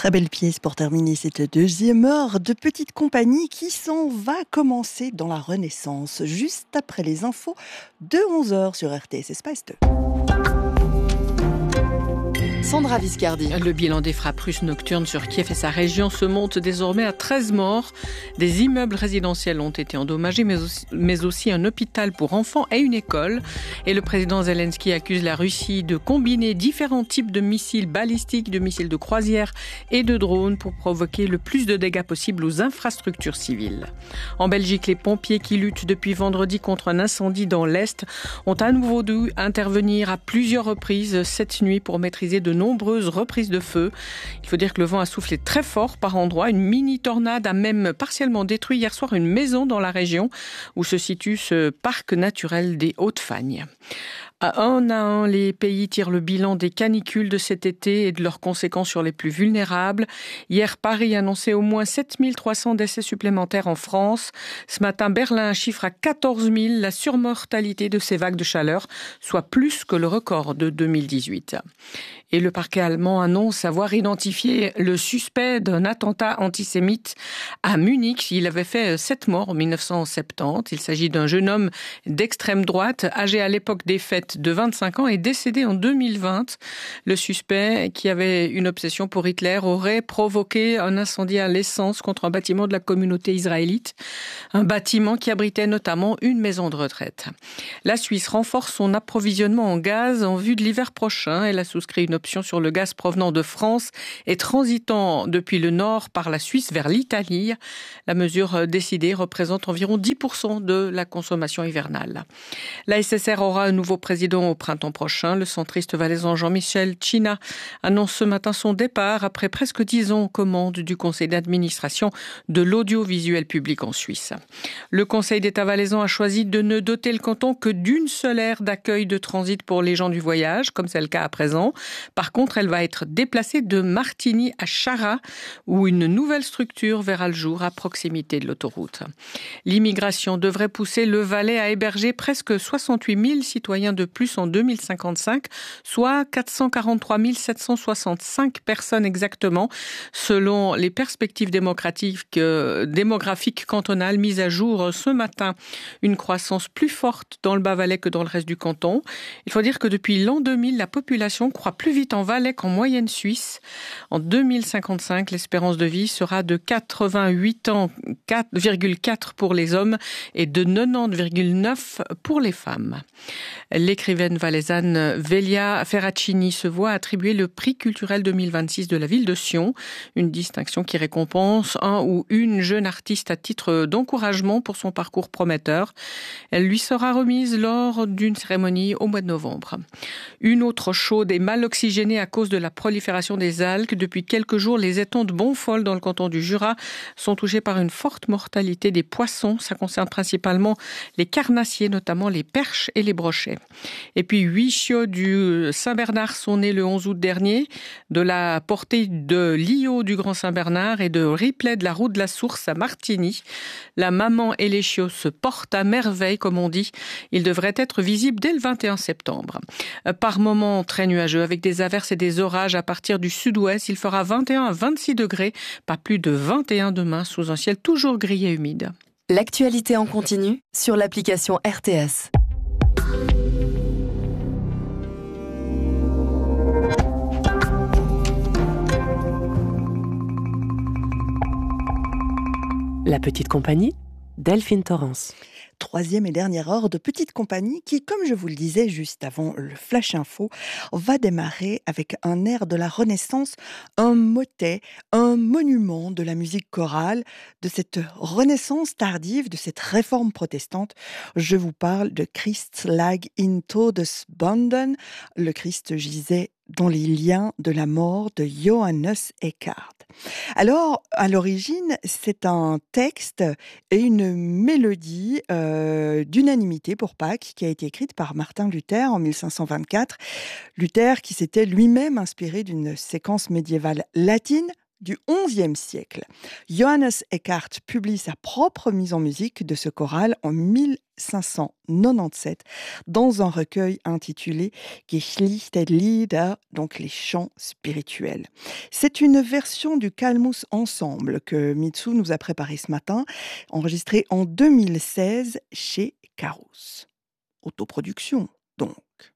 Très belle pièce pour terminer cette deuxième heure de Petite Compagnie qui s'en va commencer dans la Renaissance, juste après les infos de 11h sur RTS Espace 2. Sandra Viscardi. Le bilan des frappes russes nocturnes sur Kiev et sa région se monte désormais à 13 morts. Des immeubles résidentiels ont été endommagés, mais aussi un hôpital pour enfants et une école. Et le président Zelensky accuse la Russie de combiner différents types de missiles balistiques, de missiles de croisière et de drones pour provoquer le plus de dégâts possible aux infrastructures civiles. En Belgique, les pompiers qui luttent depuis vendredi contre un incendie dans l'Est ont à nouveau dû intervenir à plusieurs reprises cette nuit pour maîtriser de nombreuses reprises de feu. Il faut dire que le vent a soufflé très fort par endroits. Une mini-tornade a même partiellement détruit hier soir une maison dans la région où se situe ce parc naturel des Hautes-Fagnes. À un, les pays tirent le bilan des canicules de cet été et de leurs conséquences sur les plus vulnérables. Hier, Paris annonçait au moins 7300 décès supplémentaires en France. Ce matin, Berlin chiffre à 14 000 la surmortalité de ces vagues de chaleur, soit plus que le record de 2018. Et le parquet allemand annonce avoir identifié le suspect d'un attentat antisémite à Munich. Il avait fait 7 morts en 1970. Il s'agit d'un jeune homme d'extrême droite, âgé à l'époque des fêtes de 25 ans et décédé en 2020. Le suspect, qui avait une obsession pour Hitler, aurait provoqué un incendie à l'essence contre un bâtiment de la communauté israélite. Un bâtiment qui abritait notamment une maison de retraite. La Suisse renforce son approvisionnement en gaz en vue de l'hiver prochain. Elle a souscrit une option sur le gaz provenant de France et transitant depuis le nord par la Suisse vers l'Italie. La mesure décidée représente environ 10% de la consommation hivernale. La SSR aura un nouveau président au printemps prochain. Le centriste valaisan Jean-Michel China annonce ce matin son départ après presque 10 ans aux commandes du conseil d'administration de l'audiovisuel public en Suisse. Le conseil d'État valaisan a choisi de ne doter le canton que d'une seule aire d'accueil de transit pour les gens du voyage, comme c'est le cas à présent. Par contre, elle va être déplacée de Martigny à Chara, où une nouvelle structure verra le jour à proximité de l'autoroute. L'immigration devrait pousser le Valais à héberger presque 68 000 citoyens de plus en 2055, soit 443 765 personnes exactement, selon les perspectives démographiques cantonales mises à jour ce matin. Une croissance plus forte dans le Bas-Valais que dans le reste du canton. Il faut dire que depuis l'an 2000, la population croît plus vite en Valais qu'en moyenne suisse. En 2055, l'espérance de vie sera de 88 ans, 4,4 pour les hommes et de 90,9 pour les femmes. L'écrivaine valaisanne Velia Ferracini se voit attribuer le prix culturel 2026 de la ville de Sion, une distinction qui récompense un ou une jeune artiste à titre d'encouragement pour son parcours prometteur. Elle lui sera remise lors d'une cérémonie au mois de novembre. Une autre chaude et mal oxygénée à cause de la prolifération des algues. Depuis quelques jours, les étangs de Bonfol dans le canton du Jura sont touchés par une forte mortalité des poissons. Ça concerne principalement les carnassiers, notamment les perches et les brochets. Et puis 8 chiots du Saint-Bernard sont nés le 11 août dernier, de la portée de Lio du Grand Saint-Bernard et de Ripley de la Roue de la Source à Martigny. La maman et les chiots se portent à merveille, comme on dit. Ils devraient être visibles dès le 21 septembre. Par moments très nuageux, avec des averses et des orages à partir du sud-ouest. Il fera 21 à 26 degrés, pas plus de 21 demain, sous un ciel toujours gris et humide. L'actualité en continu sur l'application RTS. La Petite Compagnie, Delphine Torrance. Troisième et dernière heure de Petite Compagnie qui, comme je vous le disais juste avant le Flash Info, va démarrer avec un air de la Renaissance, un motet, un monument de la musique chorale, de cette Renaissance tardive, de cette réforme protestante. Je vous parle de Christ lag in Todesbunden, le Christ gisait dans les liens de la mort de Johannes Eckhart. Alors, à l'origine, c'est un texte et une mélodie d'unanimité pour Pâques qui a été écrite par Martin Luther en 1524. Luther qui s'était lui-même inspiré d'une séquence médiévale latine, du XIe siècle. Johannes Eckart publie sa propre mise en musique de ce choral en 1597 dans un recueil intitulé Geschlichte Lieder, donc les chants spirituels. C'est une version du Kalmus Ensemble que Mitsu nous a préparé ce matin, enregistrée en 2016 chez Carus. Autoproduction, donc.